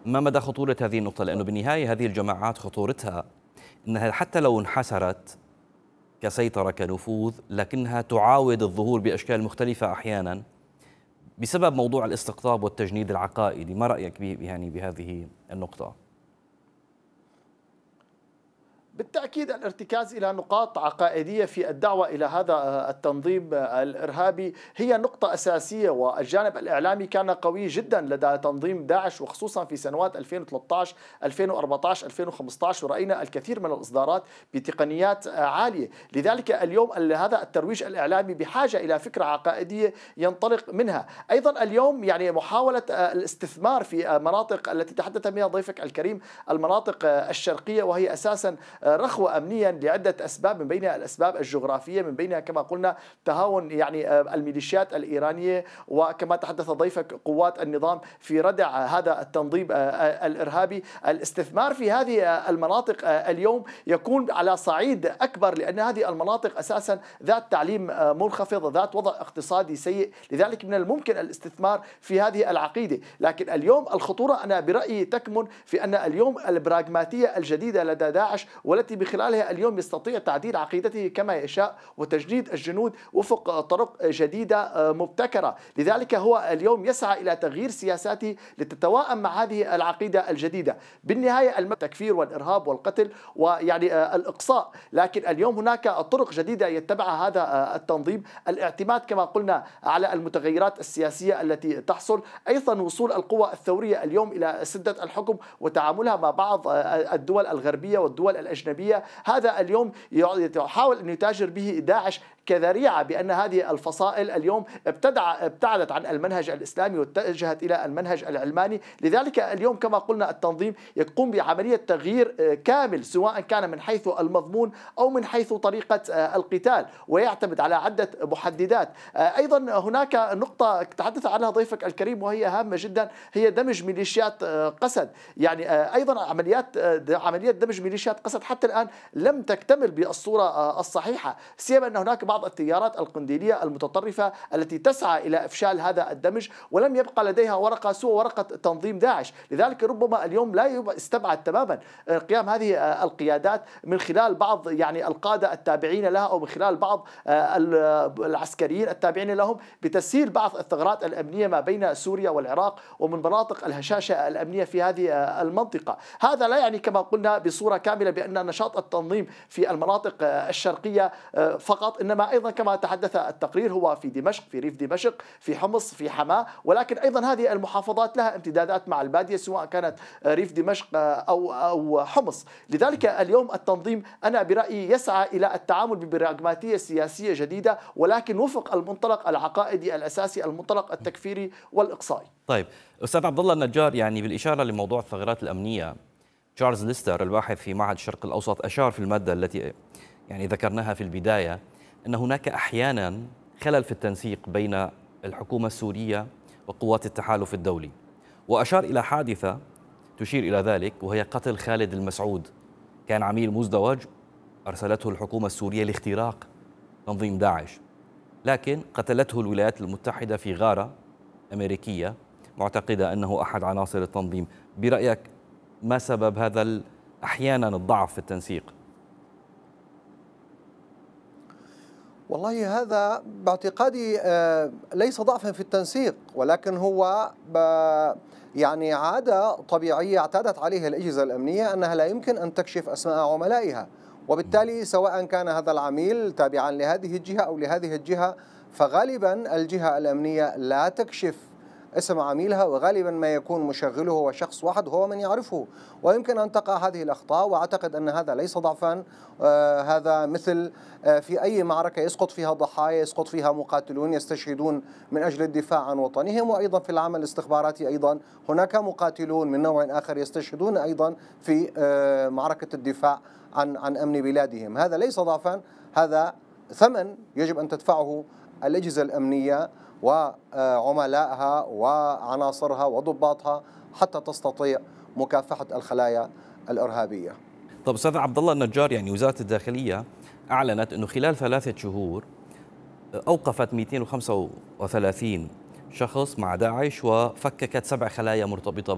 ما مدى خطورة هذه النقطة؟ لأنه بالنهاية هذه الجماعات خطورتها أنها حتى لو انحسرت كسيطرة كنفوذ، لكنها تعاود الظهور بأشكال مختلفة أحيانا بسبب موضوع الاستقطاب والتجنيد العقائدي. ما رأيك يعني بهذه النقطة؟ بالتأكيد الارتكاز إلى نقاط عقائدية في الدعوة إلى هذا التنظيم الإرهابي هي نقطة أساسية، والجانب الإعلامي كان قوي جدا لدى تنظيم داعش، وخصوصا في سنوات 2013 2014 2015، ورأينا الكثير من الإصدارات بتقنيات عالية. لذلك اليوم هذا الترويج الإعلامي بحاجة إلى فكرة عقائدية ينطلق منها. أيضا اليوم يعني محاولة الاستثمار في مناطق التي تحدث منها ضيفك الكريم، المناطق الشرقية، وهي أساسا رخوة أمنيا لعدة أسباب، من بينها الأسباب الجغرافية، من بينها كما قلنا تهاون يعني الميليشيات الإيرانية، وكما تحدث ضيفك قوات النظام في ردع هذا التنظيم الإرهابي. الاستثمار في هذه المناطق اليوم يكون على صعيد أكبر، لأن هذه المناطق أساسا ذات تعليم منخفض، ذات وضع اقتصادي سيء، لذلك من الممكن الاستثمار في هذه العقيدة. لكن اليوم الخطورة أنا برأيي تكمن في أن اليوم البراغماتية الجديدة لدى داعش، والتي بخلالها اليوم يستطيع تعديل عقيدته كما يشاء وتجنيد الجنود وفق طرق جديدة مبتكرة. لذلك هو اليوم يسعى إلى تغيير سياساته لتتوائم مع هذه العقيدة الجديدة. بالنهاية التكفير والإرهاب والقتل ويعني الإقصاء، لكن اليوم هناك طرق جديدة يتبعها هذا التنظيم، الاعتماد كما قلنا على المتغيرات السياسية التي تحصل، أيضا وصول القوى الثورية اليوم إلى سدة الحكم وتعاملها مع بعض الدول الغربية والدول الأجنبية. هذا اليوم يحاول أن يتاجر به داعش كذريعة بأن هذه الفصائل اليوم ابتعدت عن المنهج الإسلامي واتجهت إلى المنهج العلماني. لذلك اليوم كما قلنا التنظيم يقوم بعملية تغيير كامل، سواء كان من حيث المضمون أو من حيث طريقة القتال، ويعتمد على عدة محددات. أيضا هناك نقطة تحدث عنها ضيفك الكريم وهي هامة جدا، هي دمج ميليشيات قسد. يعني أيضا عملية دمج ميليشيات قسد حتى الآن لم تكتمل بالصورة الصحيحة، سيما أن هناك بعض التيارات القنديلية المتطرفة التي تسعى إلى إفشال هذا الدمج، ولم يبقى لديها ورقة سوى ورقة تنظيم داعش. لذلك ربما اليوم لا يستبعد تماما قيام هذه القيادات من خلال بعض يعني القادة التابعين لها، أو من خلال بعض العسكريين التابعين لهم، بتسهيل بعض الثغرات الأمنية ما بين سوريا والعراق ومن مناطق الهشاشة الأمنية في هذه المنطقة. هذا لا يعني كما قلنا بصورة كاملة بأن نشاط التنظيم في المناطق الشرقية فقط، إنما أيضا كما تحدث التقرير هو في دمشق، في ريف دمشق، في حمص، في حماة، ولكن أيضا هذه المحافظات لها امتدادات مع البادية سواء كانت ريف دمشق أو حمص. لذلك اليوم التنظيم أنا برأيي يسعى إلى التعامل ببراغماتية سياسية جديدة، ولكن وفق المنطلق العقائدي الأساسي، المنطلق التكفيري والإقصائي. طيب أستاذ عبد الله النجار، يعني بالإشارة لموضوع الثغرات الأمنية، تشارلز ليستر الباحث في معهد الشرق الأوسط أشار في المادة التي يعني ذكرناها في البداية أن هناك أحيانا خلل في التنسيق بين الحكومة السورية وقوات التحالف الدولي، وأشار إلى حادثة تشير إلى ذلك، وهي قتل خالد المسعود، كان عميل مزدوج أرسلته الحكومة السورية لاختراق تنظيم داعش، لكن قتلته الولايات المتحدة في غارة أمريكية معتقدة أنه أحد عناصر التنظيم. برأيك ما سبب هذا أحيانا الضعف في التنسيق؟ والله هذا باعتقادي ليس ضعفا في التنسيق، ولكن هو يعني عادة طبيعية اعتادت عليها الأجهزة الأمنية أنها لا يمكن أن تكشف أسماء عملائها، وبالتالي سواء كان هذا العميل تابعا لهذه الجهة أو لهذه الجهة، فغالبا الجهة الأمنية لا تكشف اسم عميلها، وغالبا ما يكون مشغله هو شخص واحد هو من يعرفه، ويمكن أن تقع هذه الأخطاء. وأعتقد أن هذا ليس ضعفا، هذا مثل في أي معركة يسقط فيها ضحايا، يسقط فيها مقاتلون يستشهدون من أجل الدفاع عن وطنهم، وأيضا في العمل الاستخباراتي أيضا هناك مقاتلون من نوع آخر يستشهدون أيضا في معركة الدفاع عن أمن بلادهم. هذا ليس ضعفا، هذا ثمن يجب أن تدفعه الأجهزة الأمنية وعملائها وعناصرها وضباطها حتى تستطيع مكافحة الخلايا الإرهابية. طب أستاذ عبد الله النجار، يعني وزارة الداخلية أعلنت أنه خلال 3 شهور أوقفت 235 شخص مع داعش وفككت 7 خلايا مرتبطة